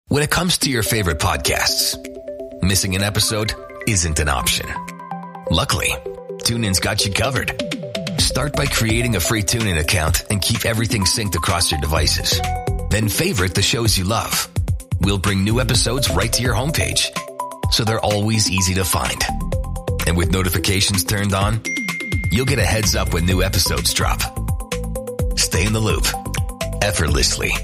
When it comes to your favorite podcasts, missing an episode isn't an option. Luckily, TuneIn's got you covered. Start by creating a free TuneIn account and keep everything synced across your devices. Then favorite the shows you love. We'll bring new episodes right to your homepage, so they're always easy to find. And with notifications turned on, you'll get a heads up when new episodes drop. Stay in the loop, effortlessly.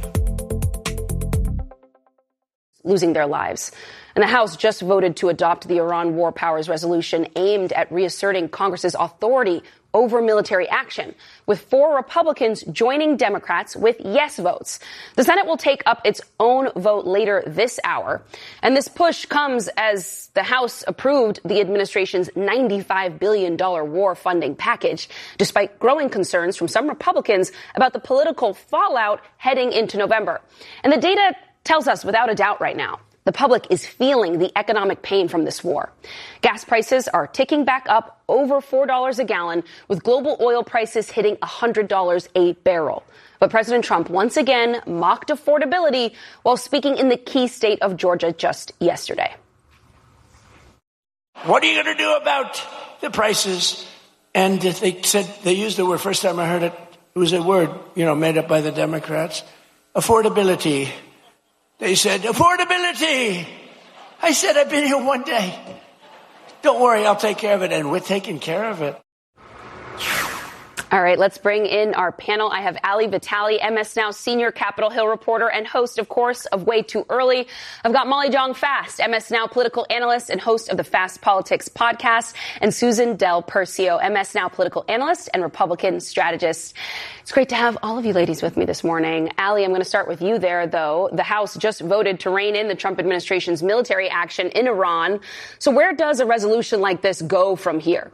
Losing their lives. And the House just voted to adopt the Iran War Powers Resolution aimed at reasserting Congress's authority over military action, with 4 Republicans joining Democrats with yes votes. The Senate will take up its own vote later this hour. And this push comes as the House approved the administration's $95 billion war funding package, despite growing concerns from some Republicans about the political fallout heading into November. And the data tells us without a doubt right now, the public is feeling the economic pain from this war. Gas prices are ticking back up over $4 a gallon, with global oil prices hitting $100 a barrel. But President Trump once again mocked affordability while speaking in the key state of Georgia just yesterday. What are you going to do about the prices? And they used the word, first time I heard it, it was a word, made up by the Democrats, affordability. They said, affordability. I said, I've been here one day. Don't worry, I'll take care of it. And we're taking care of it. All right, let's bring in our panel. I have Ali Vitali, MS Now senior Capitol Hill reporter and host, of course, of Way Too Early. I've got Molly Jong Fast, MS Now political analyst and host of the Fast Politics podcast, and Susan Del Percio, MS Now political analyst and Republican strategist. It's great to have all of you ladies with me this morning. Ali, I'm going to start with you there, though. The House just voted to rein in the Trump administration's military action in Iran. So where does a resolution like this go from here?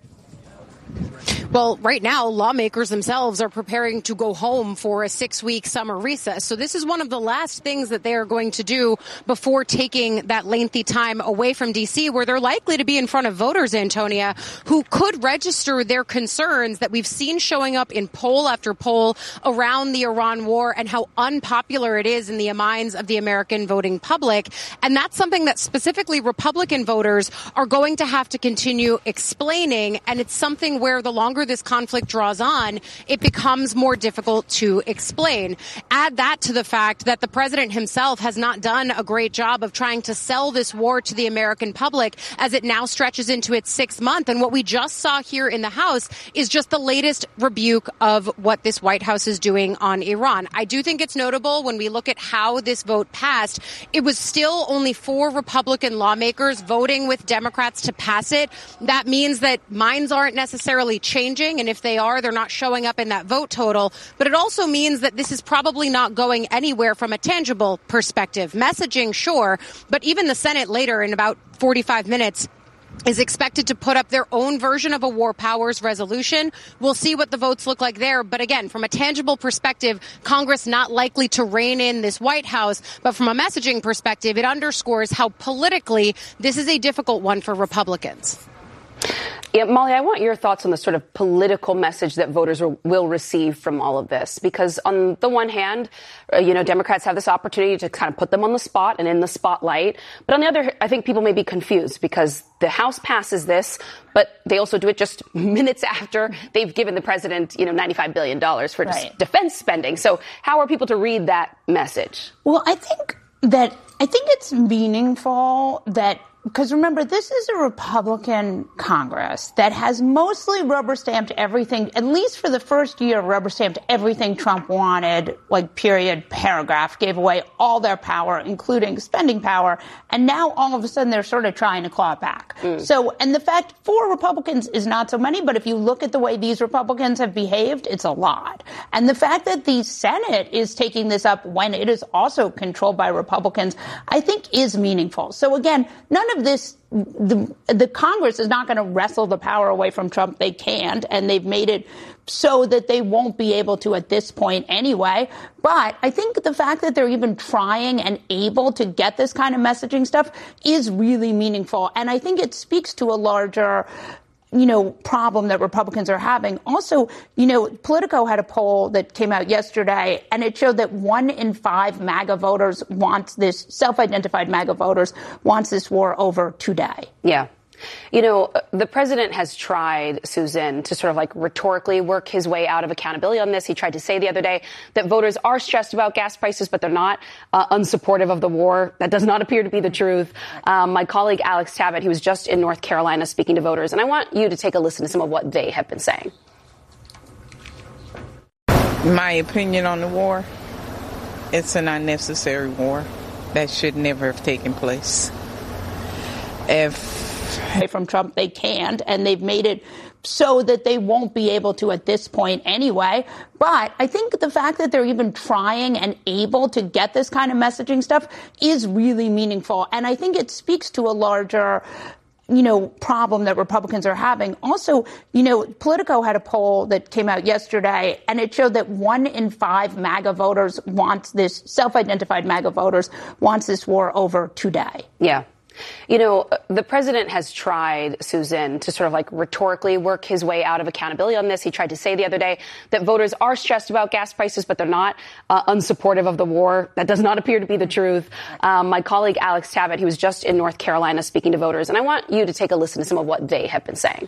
Well, right now, lawmakers themselves are preparing to go home for a 6-week summer recess. So this is one of the last things that they are going to do before taking that lengthy time away from D.C., where they're likely to be in front of voters, Antonia, who could register their concerns that we've seen showing up in poll after poll around the Iran war and how unpopular it is in the minds of the American voting public. And that's something that specifically Republican voters are going to have to continue explaining. And it's something where the longer this conflict draws on, it becomes more difficult to explain. Add that to the fact that the president himself has not done a great job of trying to sell this war to the American public as it now stretches into its 6th month. And what we just saw here in the House is just the latest rebuke of what this White House is doing on Iran. I do think it's notable when we look at how this vote passed. It was still only 4 Republican lawmakers voting with Democrats to pass it. That means that minds aren't necessarily changing, and if they are, they're not showing up in that vote total. But it also means that this is probably not going anywhere from a tangible perspective. Messaging, sure, but even the Senate later in about 45 minutes is expected to put up their own version of a war powers resolution. We'll see what the votes look like there. But again, from a tangible perspective, Congress not likely to rein in this White House. But from a messaging perspective, it underscores how politically this is a difficult one for Republicans. Yeah, Molly, I want your thoughts on the sort of political message that voters will receive from all of this. Because on the one hand, Democrats have this opportunity to kind of put them on the spot and in the spotlight. But on the other, I think people may be confused because the House passes this, but they also do it just minutes after they've given the president, $95 billion for defense spending. So how are people to read that message? Well, I think it's meaningful that, because remember, this is a Republican Congress that has mostly rubber-stamped everything, at least for the first year, rubber-stamped everything Trump wanted, period, paragraph, gave away all their power, including spending power, and now all of a sudden they're sort of trying to claw it back. So, and the fact 4 Republicans is not so many, but if you look at the way these Republicans have behaved, it's a lot. And the fact that the Senate is taking this up when it is also controlled by Republicans, I think is meaningful. So again, none of this, the Congress is not going to wrestle the power away from Trump. They can't, and they've made it so that they won't be able to at this point anyway. But I think the fact that they're even trying and able to get this kind of messaging stuff is really meaningful. And I think it speaks to a larger problem that Republicans are having. Also, Politico had a poll that came out yesterday, and it showed that 1 in 5 MAGA voters self-identified MAGA voters wants this war over today. Yeah. The president has tried, Susan, to sort of rhetorically work his way out of accountability on this. He tried to say the other day that voters are stressed about gas prices, but they're not unsupportive of the war. That does not appear to be the truth. My colleague Alex Tabbitt, he was just in North Carolina speaking to voters, and I want you to take a listen to some of what they have been saying. My opinion on the war, it's an unnecessary war that should never have taken place. From Trump, they can't, and they've made it so that they won't be able to at this point anyway. But I think the fact that they're even trying and able to get this kind of messaging stuff is really meaningful. And I think it speaks to a larger problem that Republicans are having. Also, Politico had a poll that came out yesterday, and it showed that 1 in 5 MAGA voters self-identified MAGA voters wants this war over today. Yeah. The president has tried, Susan, to sort of rhetorically work his way out of accountability on this. He tried to say the other day that voters are stressed about gas prices, but they're not unsupportive of the war. That does not appear to be the truth. My colleague Alex Tabbitt, he was just in North Carolina speaking to voters, and I want you to take a listen to some of what they have been saying.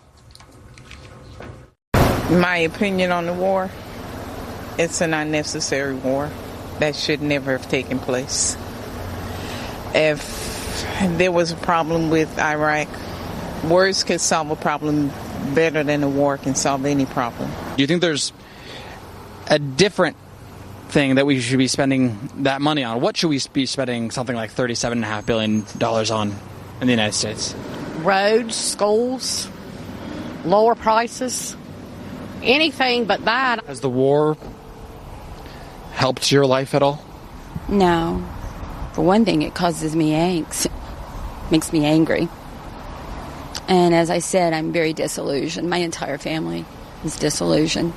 My opinion on the war, it's an unnecessary war that should never have taken place. If there was a problem with Iraq, words could solve a problem better than a war can solve any problem. Do you think there's a different thing that we should be spending that money on? What should we be spending something like $37.5 billion on in the United States? Roads, schools, lower prices, anything but that. Has the war helped your life at all? No. For one thing, it causes me angst. Makes me angry. And as I said, I'm very disillusioned. My entire family is disillusioned.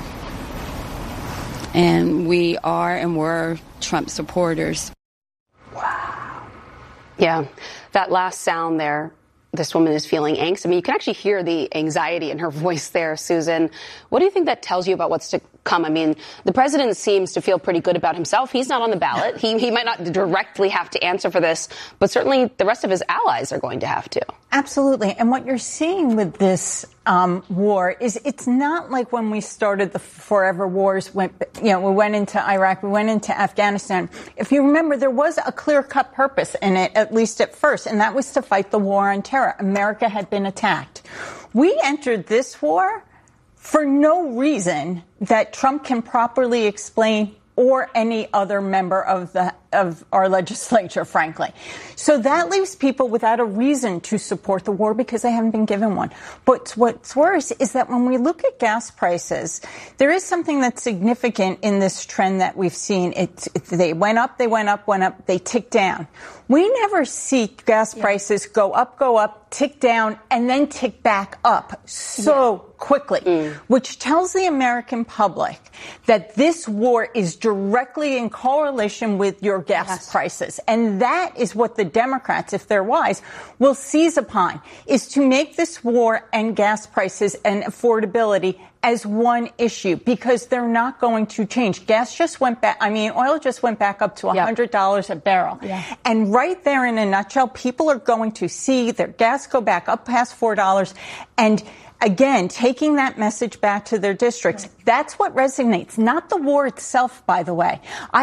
And we are and were Trump supporters. Wow. Yeah, that last sound there, this woman is feeling angst. I mean, you can actually hear the anxiety in her voice there, Susan. What do you think that tells you about what's to come? I mean, the president seems to feel pretty good about himself. He's not on the ballot. He might not directly have to answer for this, but certainly the rest of his allies are going to have to. Absolutely. And what you're seeing with this war is it's not like when we started the forever wars, we went into Iraq, we went into Afghanistan. If you remember, there was a clear-cut purpose in it, at least at first, and that was to fight the war on terror. America had been attacked. We entered this war for no reason that Trump can properly explain or any other member of our legislature, frankly. So that leaves people without a reason to support the war because they haven't been given one. But what's worse is that when we look at gas prices, there is something that's significant in this trend that we've seen. They went up, they tick down. We never see gas prices go up, tick down, and then tick back up so quickly, which tells the American public that this war is directly in correlation with your gas prices. And that is what the Democrats, if they're wise, will seize upon, is to make this war and gas prices and affordability as one issue, because they're not going to change. Oil just went back up to $100 a barrel. Yeah. And right there in a nutshell, people are going to see their gas go back up past $4. And again, taking that message back to their districts, that's what resonates, not the war itself, by the way.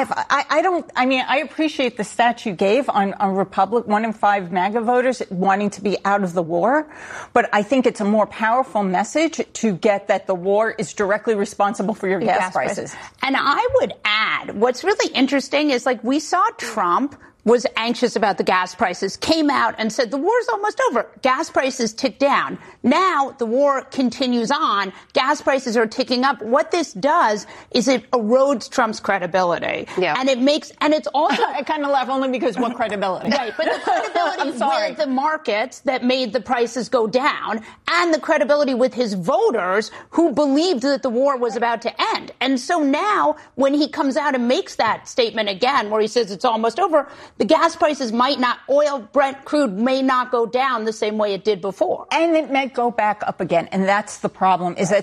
I appreciate the stat you gave on Republic, 1 in 5 MAGA voters wanting to be out of the war, but I think it's a more powerful message to get that the war is directly responsible for your gas prices. And I would add, what's really interesting is we saw Trump was anxious about the gas prices, came out and said the war's almost over. Gas prices tick down. Now the war continues on. Gas prices are ticking up. What this does is it erodes Trump's credibility. Yeah. And it's also... I kind of laugh only because what credibility? Right, but the credibility with the markets that made the prices go down and the credibility with his voters who believed that the war was about to end. And so now when he comes out and makes that statement again where he says it's almost over, the gas prices might not, oil, Brent crude may not go down the same way it did before. And it may go back up again. And that's the problem, is that